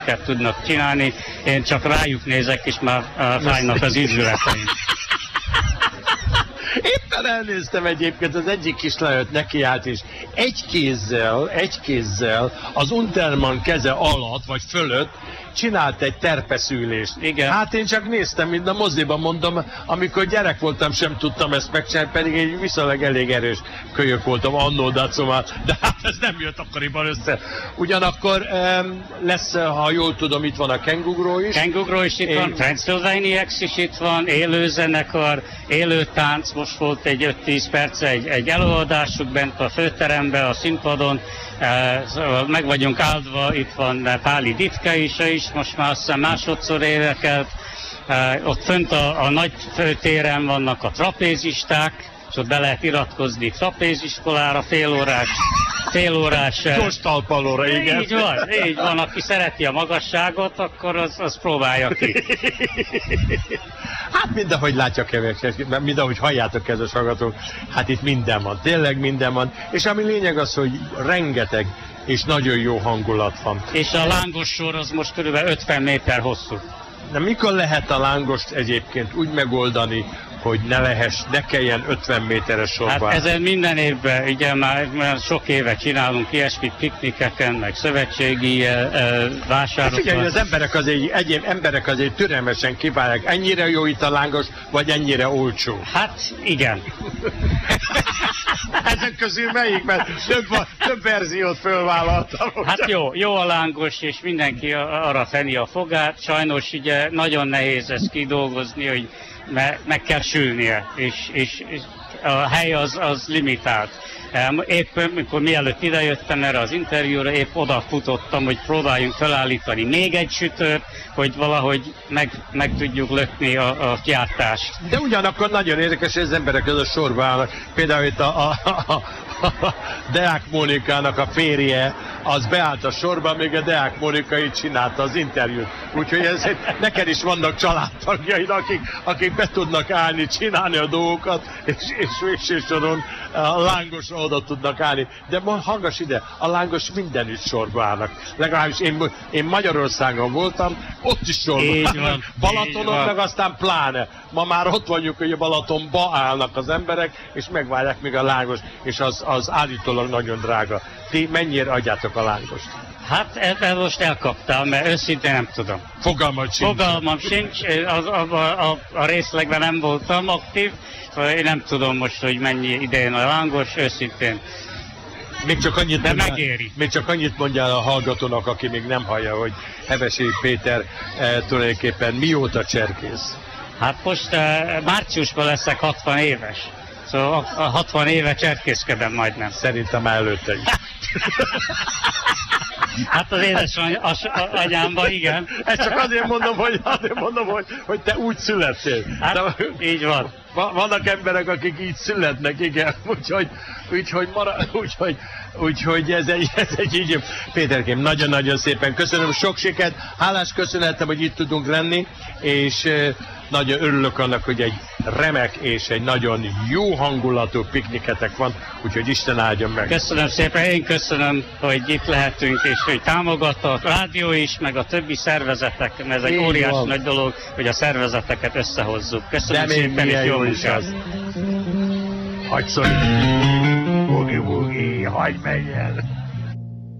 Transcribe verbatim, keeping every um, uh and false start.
tudnak csinálni, én csak rájuk nézek, és már fájnak az izületeim. Éppen elnéztem egyébként, az egyik kislányot nekiállt, és egy kézzel, egy kézzel az Untermann keze alatt, vagy fölött csinált egy terpeszülést. Igen. Hát én csak néztem, mint a moziban, mondom, amikor gyerek voltam, sem tudtam ezt megcsinálni, pedig egy viszonylag elég erős kölyök voltam annó, Dacomán, de hát ez nem jött akkoriban össze. Ugyanakkor um, lesz, ha jól tudom, itt van a Kengugró is. Kengugró is itt én... van, Transylvaniacs is itt van, élő zenekar, élő tánc, most volt egy öt-tíz perc, egy, egy előadásuk bent a főteremben, a színpadon, uh, meg vagyunk áldva, itt van Páli Ditka is, is most már azt hiszem másodszor énekelt, uh, ott fönt a, a nagy főtéren vannak a trapézisták, és ott be lehet iratkozni trapéziskolára, félórás, félórás... Gyors talpalóra, igen. Így van, így van, aki szereti a magasságot, akkor az, az próbálja ki. Hát mindahogy látja kevésbé, mindahogy halljátok, kedves hallgatók, hát itt minden van, tényleg minden van, és ami lényeg az, hogy rengeteg és nagyon jó hangulat van. És a lángos sor az most körülbelül ötven méter hosszú. De mikor lehet a lángost egyébként úgy megoldani, hogy ne lehess, ne kelljen ötven méteres sorba? Hát ezen minden évben, ugye már, már sok éve csinálunk ilyesmit piknikeken, meg szövetségi e, e, vásárokon. Figyelj, az emberek azért, egyéb emberek azért türelmesen kívánják, ennyire jó itt a lángos, vagy ennyire olcsó? Hát igen. Ezek közül melyik? Mert több, több verziót fölvállaltam. Hát jó, jó a lángos, és mindenki arra feni a fogát. Sajnos ugye nagyon nehéz ezt kidolgozni, hogy me, meg kell sülnie, és, és, és a hely az, az limitált. Épp, amikor mielőtt idejöttem erre az interjúra, épp oda futottam, hogy próbáljunk felállítani még egy sütőt, hogy valahogy meg, meg tudjuk lökni a, a gyártást. De ugyanakkor nagyon érdekes, hogy az emberek között sorba állnak. Például itt a, a, a, a Deák Mónikának a férje, az beállt a sorba, még a Deák Mónika így csinálta az interjút. Úgyhogy ezért neked is vannak családtagjaid, akik, akik be tudnak állni, csinálni a dolgokat, és, és végső soron a lángosra oda tudnak állni. De hallgass ide, a lángos mindenütt sorba állnak. Legalábbis én, én Magyarországon voltam, ott is sorba állnak. Balatonon meg aztán pláne. Ma már ott vagyunk, hogy a Balatonba állnak az emberek, és megvárják még a lángos, és az, az állítólag nagyon drága. Ti mennyire adjátok a lángost? Hát ebben most elkaptál, mert őszintén nem tudom. Fogalmam sincs. Fogalmam sincs, az, a, a, a részlegben nem voltam aktív, én nem tudom most, hogy mennyi idején a lángos, őszintén. Még csak annyit, de mondjál, megéri. Még csak annyit mondjál a hallgatónak, aki még nem hallja, hogy Hevesi Péter eh, tulajdonképpen mióta cserkész? Hát most eh, márciusban leszek hatvan éves. Szóval a hatvan éve cserkészkedem majdnem. Szerintem előtte is. Hát az édesanyámban, igen. Ezt csak azért mondom, hogy, azért mondom, hogy, hogy te úgy születtél. Hát, de, így van. Vannak emberek, akik így születnek, igen. Úgyhogy, úgyhogy, mara, úgyhogy, úgyhogy ez egy, ez egy így. Péterkém, nagyon-nagyon szépen köszönöm, sok sikert. Hálás köszönhetem, hogy itt tudunk lenni, és nagyon örülök annak, hogy egy remek és egy nagyon jó hangulatú pikniketek van, úgyhogy Isten áldjon meg. Köszönöm szépen, én köszönöm, hogy itt lehetünk, és hogy támogatta a rádió is, meg a többi szervezetek, mert ez egy óriási nagy dolog, hogy a szervezeteket összehozzuk. Köszönöm de szépen, és jó munkát! Hagyj szólni! Bugi, bugi, hagyj menjen!